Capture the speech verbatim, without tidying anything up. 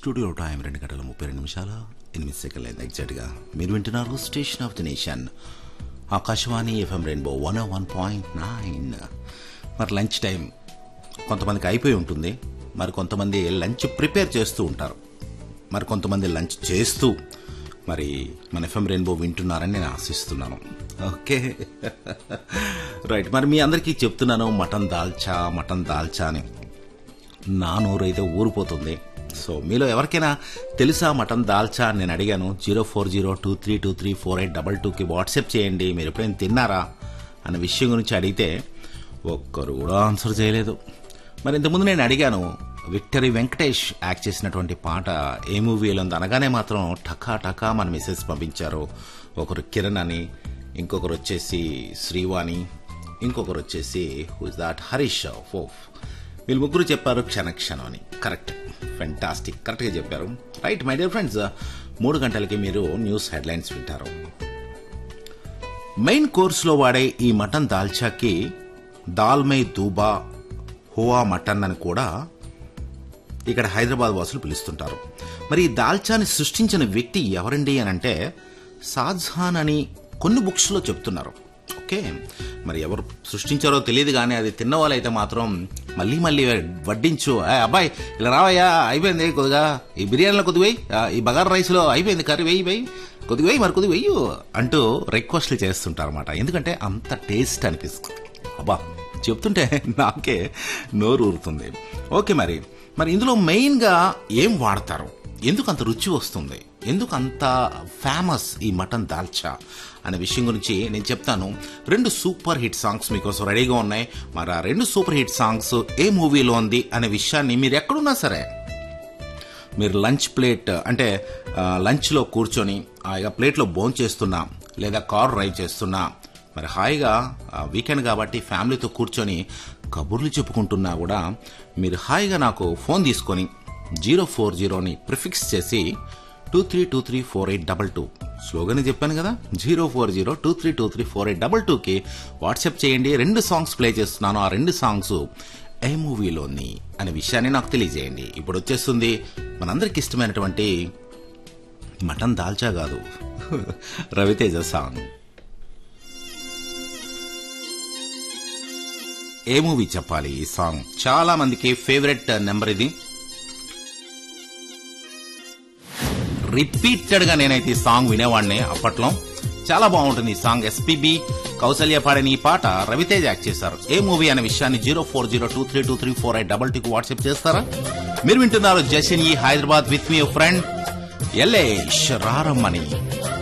Studio time రెండు గంటల ముప్పై రెండు నిమిషాల ఎనిమిది సెకండ్ల ఎగ్జాక్ట్గా మీరు వింటున్నారు station of the nation Akashvani FM rainbow one one point nine. మరి లంచ్ టైం కొంతమందికి అయిపోయి ఉంటుంది, మరి కొంతమంది లంచ్ ప్రిపేర్ చేస్తూ ఉంటారు, మరి కొంతమంది లంచ్ చేస్తూ మరి మన ఎఫ్ఎం రెయిన్బో వింటున్నారని నేను ఆశిస్తున్నాను. Okay right. మరి మీ అందరికీ చెప్తున్నాను మటన్ దాల్చా మటన్ దాల్చా అని, నా నోరైతే ఊరిపోతుంది. సో మీలో ఎవరికైనా తెలుసా మటన్ దాల్చా అని నేను అడిగాను. Zero four zero two three two three four eight double టూకి వాట్సాప్ చేయండి మీరు ఎప్పుడైనా తిన్నారా అన్న విషయం గురించి అడిగితే ఒక్కరు కూడా ఆన్సర్ చేయలేదు. మరి ఇంతకుముందు నేను అడిగాను విక్టరీ వెంకటేష్ యాక్ట్ చేసినటువంటి పాట ఏ మూవీలో ఉంది అనగానే మాత్రం టకా టకా మన మెసేజ్ పంపించారు. ఒకరు కిరణ్ అని, ఇంకొకరు వచ్చేసి శ్రీవాణి, ఇంకొకరు వచ్చేసి హూజ్ దాట్ హరీష్. ఫోఫ్ వీళ్ళు ముగ్గురు చెప్పారు క్షణక్షణం అని. కరెక్ట్, ఫెంటాస్టిక్, కరెక్ట్గా చెప్పారు. రైట్ మై డియర్ ఫ్రెండ్స్, మూడు గంటలకి మీరు న్యూస్ హెడ్లైన్స్ వింటారు. మెయిన్ కోర్సులో వాడే ఈ మటన్ దాల్చాకి దాల్మై దూబా హువా మటన్ అని కూడా ఇక్కడ హైదరాబాద్ వాసులు పిలుస్తుంటారు. మరి ఈ దాల్చాని సృష్టించిన వ్యక్తి ఎవరండి అని అంటే షాజహాన్ అని కొన్ని బుక్స్లో చెప్తున్నారు. ఓకే, మరి ఎవరు సృష్టించారో తెలియదు, కానీ అది తిన్న వాళ్ళైతే మాత్రం మళ్ళీ మళ్ళీ వడ్డించు, అబ్బాయి ఇలా రావయ్యా, అయిపోయింది కొద్దిగా ఈ బిర్యానీలో కొద్ది వేయి, ఈ బగార్ రైస్లో అయిపోయింది కర్రీ వేయి వేయి కొద్దిగా వేయి మరి కొద్దిగా వెయ్యి అంటూ రిక్వెస్ట్లు చేస్తుంటారు అనమాట. ఎందుకంటే అంత టేస్ట్ అనిపిస్తుంది. అబ్బా చెప్తుంటే నాకే నోరు ఊరుతుంది. ఓకే, మరి మరి ఇందులో మెయిన్గా ఏం వాడతారు, ఎందుకు అంత రుచి వస్తుంది, ఎందుకు అంత ఫేమస్ ఈ మటన్ దాల్చా అనే విషయం గురించి నేను చెప్తాను. రెండు సూపర్ హిట్ సాంగ్స్ మీకోసం రెడీగా ఉన్నాయి. మరి ఆ రెండు సూపర్ హిట్ సాంగ్స్ ఏ మూవీలో ఉంది అనే విషయాన్ని మీరు ఎక్కడున్నా సరే, మీరు లంచ్ ప్లేట్ అంటే లంచ్లో కూర్చొని హాయిగా ప్లేట్లో భోజనం చేస్తున్నా, లేదా కార్ డ్రైవ్ చేస్తున్నా, మరి హాయిగా వీకెండ్ కాబట్టి ఫ్యామిలీతో కూర్చొని కబుర్లు చెప్పుకుంటున్నా కూడా మీరు హాయిగా నాకు ఫోన్ తీసుకొని జీరో ఫోర్ జీరోని ప్రిఫిక్స్ చేసి two three two three four eight double two స్లోగానే చెప్పాను కదా, zero four zero two three two three four eight double టూకి వాట్సాప్ చేయండి. రెండు సాంగ్స్ ప్లే చేస్తున్నాను, ఆ రెండు సాంగ్స్ ఏ మూవీలోని అనే విషయాన్ని నాకు తెలియజేయండి. ఇప్పుడు వచ్చేస్తుంది మనందరికి ఇష్టమైనటువంటి మటన్ దాల్చా కాదు, రవితేజ సాంగ్. ఏ మూవీ చెప్పాలి ఈ సాంగ్? చాలా మందికి ఫేవరెట్ నెంబర్ ఇది. రిపీటెడ్ గా నేనైతే ఈ సాంగ్ వినేవాడిని అప్పట్లో. చాలా బాగుంటుంది ఈ సాంగ్. ఎస్పీబీ కౌసల్య పాడిన ఈ పాట రవితేజ యాక్ట్ చేశారు. ఏ మూవీ అనే విషయాన్ని zero four zero two three two three four eight double టూకి వాట్సాప్ చేస్తారా? మీరు వింటున్నారు జషన్ ఈ Hyderabad with me friend Yellesh రారమ్మని.